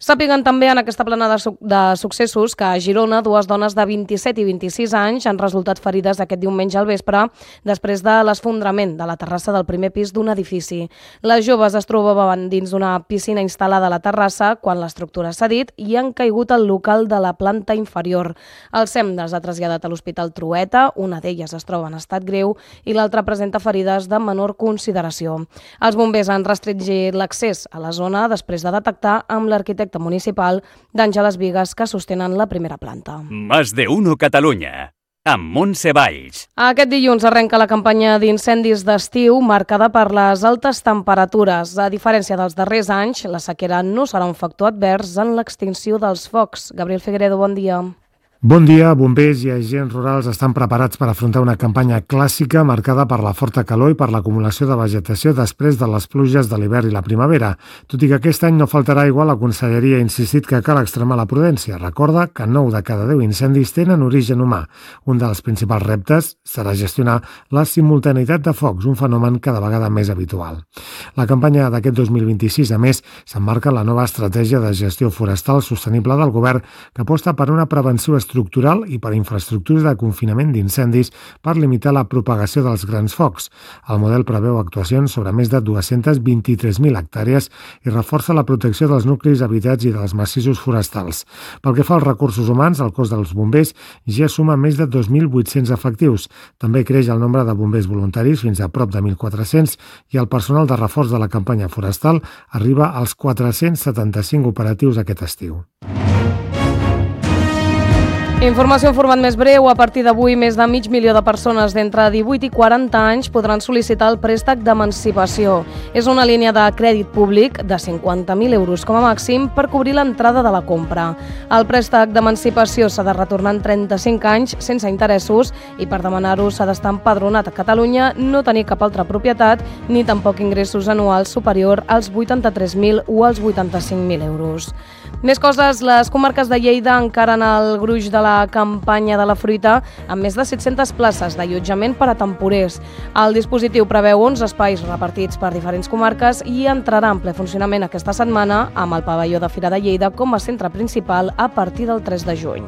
Sàpiguen també en aquesta plana de successos que a Girona dues dones de 27 i 26 anys han resultat ferides aquest diumenge al vespre després de l'esfondrament de la terrassa del primer pis d'un edifici. Les joves es trobaven dins d'una piscina instal·lada a la terrassa quan l'estructura s'ha cedit i han caigut al local de la planta inferior. El SEM les ha traslladat a l'Hospital Trueta, una d'elles es troba en estat greu i l'altra presenta ferides de menor consideració. Els bombers han restringit l'accés a la zona després de detectar amb l'arquitecte municipal danys a les bigues que sostenen la primera planta. Más de uno Catalunya, amb Montse Valls. Aquest dilluns arrenca la campanya d'incendis d'estiu marcada per les altes temperatures. A diferència dels darrers anys, la sequera no serà un factor advers en l'extinció dels focs. Gabriel Figueredo, bon dia. Bon dia, bombers i agents rurals estan preparats per afrontar una campanya clàssica marcada per la forta calor i per l'acumulació de vegetació després de les pluges de l'hivern i la primavera. Tot i que aquest any no faltarà aigua, la Conselleria ha insistit que cal extremar la prudència. Recorda que 9 de cada 10 incendis tenen origen humà. Un dels principals reptes serà gestionar la simultaneïtat de focs, un fenomen cada vegada més habitual. La campanya d'aquest 2026, a més, s'emmarca en la nova estratègia de gestió forestal sostenible del govern que aposta per una prevenció estructural i per infraestructures de confinament d'incendis per limitar la propagació dels grans focs. El model preveu actuacions sobre més de 223.000 hectàrees i reforça la protecció dels nuclis habitats i dels massissos forestals. Pel que fa als recursos humans, el cos dels bombers ja suma més de 2.800 efectius. També creix el nombre de bombers voluntaris fins a prop de 1.400 i el personal de reforç de la campanya forestal arriba als 475 operatius aquest estiu. Informació en format més breu. A partir d'avui, més de 500.000 de persones d'entre 18 i 40 anys podran sol·licitar el préstec d'emancipació. És una línia de crèdit públic de 50.000 euros com a màxim per cobrir l'entrada de la compra. El préstec d'emancipació s'ha de retornar en 35 anys sense interessos i per demanar-ho s'ha d'estar empadronat a Catalunya, no tenir cap altra propietat ni tampoc ingressos anuals superior als 83.000 o als 85.000 euros. Més coses, les comarques de Lleida encaren el gruix de la campanya de la fruita amb més de 700 places d'allotjament per a temporers. El dispositiu preveu 11 espais repartits per diferents comarques i entrarà en ple funcionament aquesta setmana amb el pavelló de Fira de Lleida com a centre principal a partir del 3 de juny.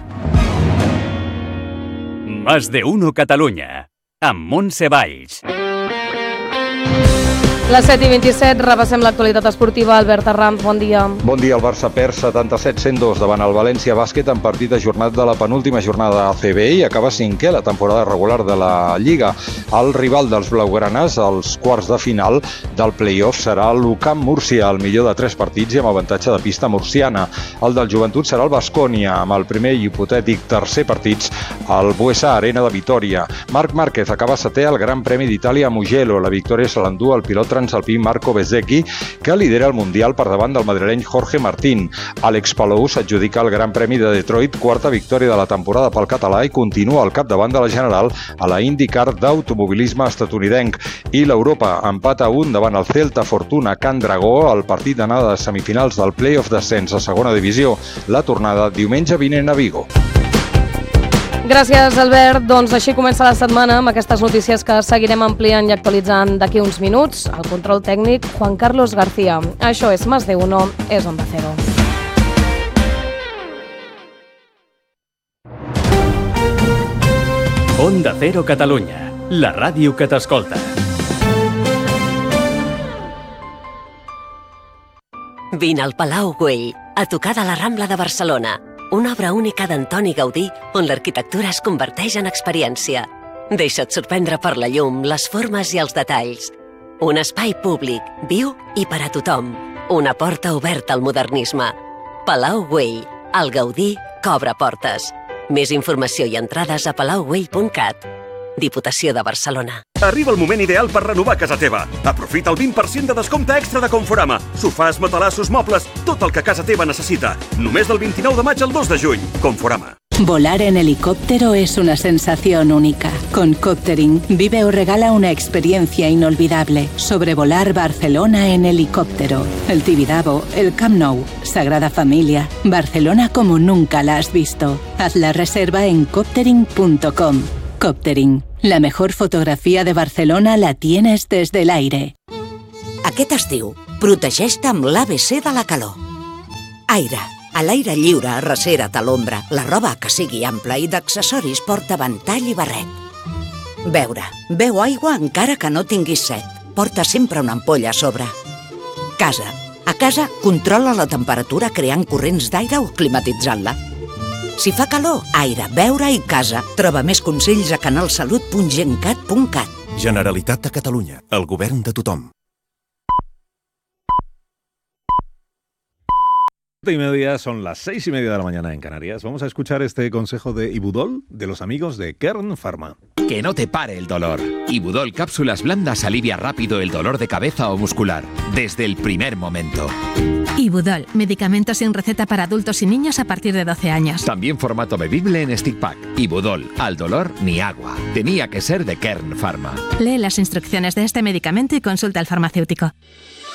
Más de uno Catalunya, amb Montse Valls. Les 7:27, repassem l'actualitat esportiva. Albert Arranz, bon dia. Bon dia. El Barça perd 77-102 davant el València Bàsquet en partit ajornat de la penúltima jornada de ACB i acaba cinquè la temporada regular de la Lliga. El rival dels blaugranes als quarts de final del play-off serà l'UCAM Múrcia, el millor de 3 partits i amb avantatge de pista murciana. El del Joventut serà el Baskonia, amb el primer i hipotètic tercer partits al Buesa Arena de Vitòria. Marc Márquez acaba setè al Gran Premi d'Itàlia a Mugello. La victòria se l'endú el pilot transalpí Marco Bezzecchi, que lidera el Mundial per davant del madrileny Jorge Martín. Àlex Palou s'adjudica el Gran Premi de Detroit, quarta victòria de la temporada pel català i continua al capdavant de la general a la IndyCar d'automobilisme estatunidenc. I l'Europa empata 1 davant el Celta Fortuna Can Dragó al partit d'anada de semifinals del play-off d'ascens a segona divisió. La tornada diumenge vinent a Vigo. Gràcies, Albert. Doncs així comença la setmana amb aquestes notícies que seguirem ampliant i actualitzant d'aquí uns minuts. El control tècnic, Juan Carlos García. Això és Más de Uno, és Onda Cero. Onda Cero Catalunya, la ràdio que t'escolta. Vine al Palau Güell, a tocar de la Rambla de Barcelona. Una obra única d'Antoni Gaudí on l'arquitectura es converteix en experiència. Deixa't sorprendre per la llum, les formes i els detalls. Un espai públic, viu i per a tothom. Una porta oberta al modernisme. Palau Güell, el Gaudí que obre portes. Més informació i entrades a palaugüell.cat. Diputació de Barcelona. Arriba el moment ideal per renovar casa teva. Aprofita el 20% de descompte extra de Conforama. Sofàs, matalassos, mobles, tot el que casa teva necessita. Només del 29 de maig al 2 de juny. Conforama. Volar en helicóptero es una sensación única. Con Coptering, vive o regala una experiencia inolvidable. Sobrevolar Barcelona en helicóptero. El Tibidabo, el Camp Nou, Sagrada Familia, Barcelona como nunca la has visto. Haz la reserva en coptering.com. Coptering, la mejor fotografía de Barcelona la tienes desde el aire. Aquest estiu, protegeix-te amb l'ABC de la calor. Aire. A l'aire lliure, arrecera't a l'ombra. La roba que sigui ampla i d'accessoris porta ventall i barret. Beure. Beu aigua encara que no tinguis set. Porta sempre una ampolla a sobre. Casa. A casa, controla la temperatura creant corrents d'aire o climatitzant-la. Si fa calor, aire, beure i casa. Troba més consells a canalsalut.gencat.cat. Generalitat de Catalunya. El govern de tothom. 7:30, son las 6:30 de la mañana en Canarias. Vamos a escuchar este consejo de Ibudol de los amigos de Kern Pharma. Que no te pare el dolor. Ibudol cápsulas blandas alivia rápido el dolor de cabeza o muscular, desde el primer momento. Ibudol, medicamento sin receta para adultos y niños a partir de 12 años. También formato bebible en stick pack. Ibudol, al dolor ni agua. Tenía que ser de Kern Pharma. Lee las instrucciones de este medicamento y consulta al farmacéutico.